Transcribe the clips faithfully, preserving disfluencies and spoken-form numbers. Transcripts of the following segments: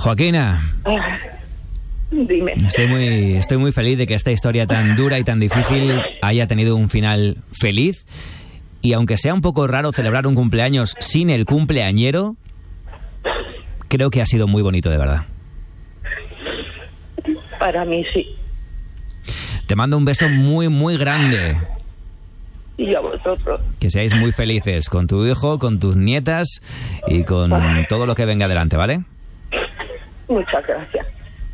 Joaquina. Ah, dime. Estoy muy, estoy muy feliz de que esta historia tan dura y tan difícil haya tenido un final feliz. Y aunque sea un poco raro celebrar un cumpleaños sin el cumpleañero, creo que ha sido muy bonito, de verdad. Para mí sí. Te mando un beso muy, muy grande. Y a vosotros. Que seáis muy felices con tu hijo, con tus nietas y con todo lo que venga adelante, ¿vale? Muchas gracias.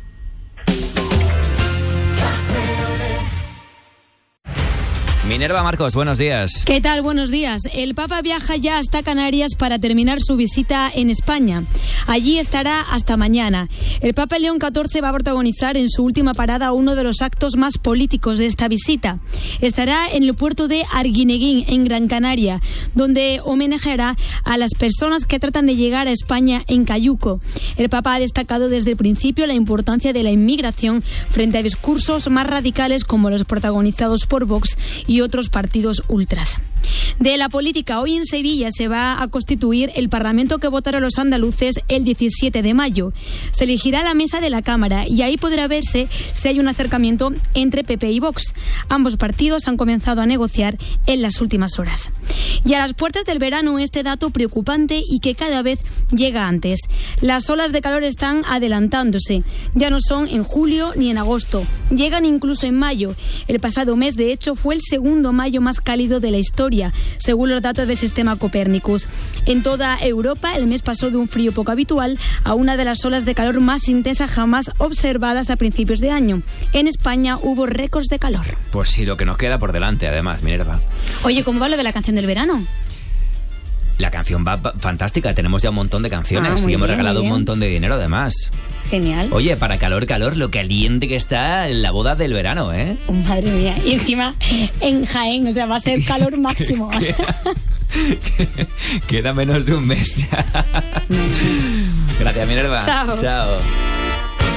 Minerva Marcos, buenos días. ¿Qué tal? Buenos días. El Papa viaja ya hasta Canarias para terminar su visita en España. Allí estará hasta mañana. El Papa León catorce va a protagonizar en su última parada uno de los actos más políticos de esta visita. Estará en el puerto de Arguineguín, en Gran Canaria, donde homenajeará a las personas que tratan de llegar a España en cayuco. El Papa ha destacado desde el principio la importancia de la inmigración frente a discursos más radicales como los protagonizados por Vox y otros partidos ultras. De la política, hoy en Sevilla se va a constituir el Parlamento que votaron los andaluces el diecisiete de mayo. Se elegirá la mesa de la Cámara y ahí podrá verse si hay un acercamiento entre P P y Vox. Ambos partidos han comenzado a negociar en las últimas horas. Y a las puertas del verano, este dato preocupante y que cada vez llega antes. Las olas de calor están adelantándose. Ya no son en julio ni en agosto. Llegan incluso en mayo. El pasado mes, de hecho, fue el segundo mayo más cálido de la historia, según los datos del sistema Copernicus. En toda Europa, el mes pasó de un frío poco habitual a una de las olas de calor más intensas jamás observadas a principios de año. En España hubo récords de calor. Pues sí, lo que nos queda por delante, además, Minerva. Oye, ¿cómo va lo de la canción del verano? La canción va fantástica, tenemos ya un montón de canciones ah, y hemos bien, regalado un montón de dinero, además. Genial. Oye, para calor, calor, lo caliente que está la boda del verano, ¿eh? Oh, madre mía. Y encima en Jaén, o sea, va a ser calor máximo. queda, queda menos de un mes ya. Gracias, Minerva. Chao. Chao.